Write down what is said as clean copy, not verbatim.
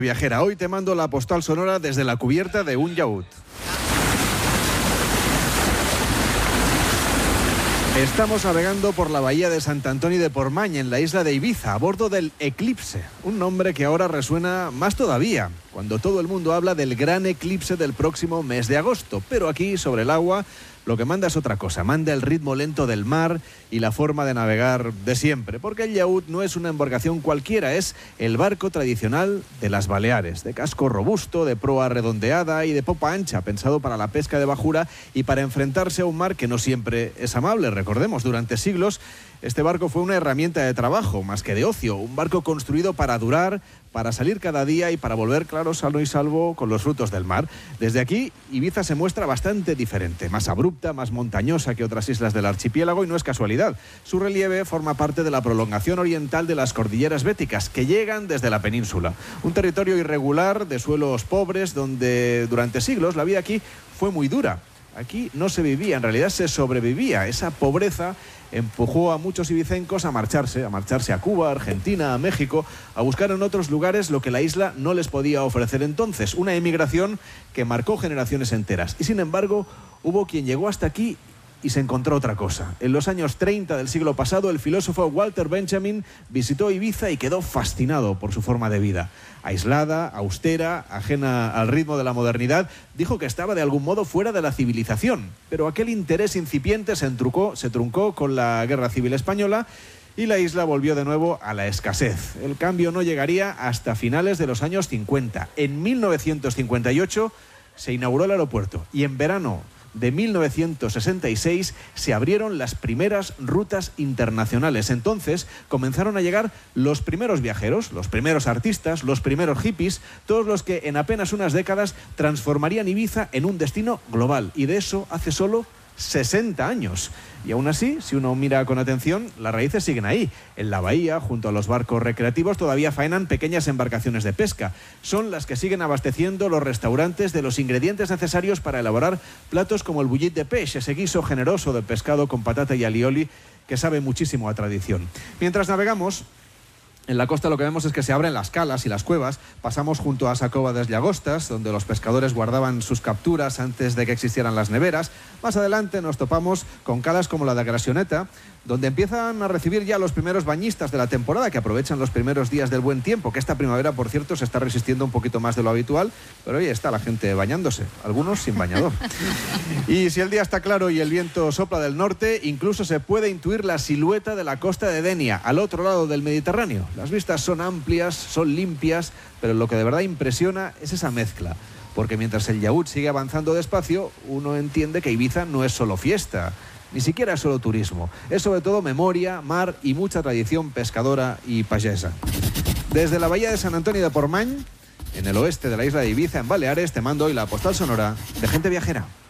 Viajera, hoy te mando la postal sonora desde la cubierta de un yacht. Estamos navegando por la bahía de Sant Antoni de Portmany, en la isla de Ibiza, a bordo del Eclipse, un nombre que ahora resuena más todavía, cuando todo el mundo habla del gran eclipse del próximo mes de agosto. Pero aquí, sobre el agua, lo que manda es otra cosa, manda el ritmo lento del mar y la forma de navegar de siempre, porque el yacht no es una embarcación cualquiera, es el barco tradicional de las Baleares, de casco robusto, de proa redondeada y de popa ancha, pensado para la pesca de bajura y para enfrentarse a un mar que no siempre es amable. Recordemos, durante siglos este barco fue una herramienta de trabajo, más que de ocio, un barco construido para durar, para salir cada día y para volver, claro, sano y salvo con los frutos del mar. Desde aquí, Ibiza se muestra bastante diferente, más abrupta, más montañosa que otras islas del archipiélago, y no es casualidad. Su relieve forma parte de la prolongación oriental de las cordilleras béticas, que llegan desde la península. Un territorio irregular, de suelos pobres, donde durante siglos la vida aquí fue muy dura. Aquí no se vivía, en realidad se sobrevivía. Esa pobreza empujó a muchos ibicencos a marcharse a Cuba, a Argentina, a México, a buscar en otros lugares lo que la isla no les podía ofrecer entonces. Una emigración que marcó generaciones enteras. Y sin embargo, hubo quien llegó hasta aquí y se encontró otra cosa. En los años 30 del siglo pasado, el filósofo Walter Benjamin visitó Ibiza y quedó fascinado por su forma de vida. Aislada, austera, ajena al ritmo de la modernidad, dijo que estaba de algún modo fuera de la civilización. Pero aquel interés incipiente se truncó con la Guerra Civil Española y la isla volvió de nuevo a la escasez. El cambio no llegaría hasta finales de los años 50. En 1958 se inauguró el aeropuerto y en verano de 1966 se abrieron las primeras rutas internacionales. Entonces comenzaron a llegar los primeros viajeros, los primeros artistas, los primeros hippies, todos los que en apenas unas décadas transformarían Ibiza en un destino global. Y de eso hace solo 60 años. Y aún así, si uno mira con atención, las raíces siguen ahí. En la bahía, junto a los barcos recreativos, todavía faenan pequeñas embarcaciones de pesca. Son las que siguen abasteciendo los restaurantes de los ingredientes necesarios para elaborar platos como el bullit de peix, ese guiso generoso de pescado con patata y alioli que sabe muchísimo a tradición. Mientras navegamos en la costa, lo que vemos es que se abren las calas y las cuevas. Pasamos junto a Sacova des Llagostas, donde los pescadores guardaban sus capturas antes de que existieran las neveras. Más adelante nos topamos con calas como la de Gracioneta, donde empiezan a recibir ya los primeros bañistas de la temporada, que aprovechan los primeros días del buen tiempo, que esta primavera, por cierto, se está resistiendo un poquito más de lo habitual, pero ahí está la gente bañándose, algunos sin bañador. Y si el día está claro y el viento sopla del norte, incluso se puede intuir la silueta de la costa de Denia, al otro lado del Mediterráneo. Las vistas son amplias, son limpias, pero lo que de verdad impresiona es esa mezcla. Porque mientras el yacht sigue avanzando despacio, uno entiende que Ibiza no es solo fiesta, ni siquiera es solo turismo. Es sobre todo memoria, mar y mucha tradición pescadora y payesa. Desde la bahía de Sant Antoni de Portmany, en el oeste de la isla de Ibiza, en Baleares, te mando hoy la postal sonora de Gente Viajera.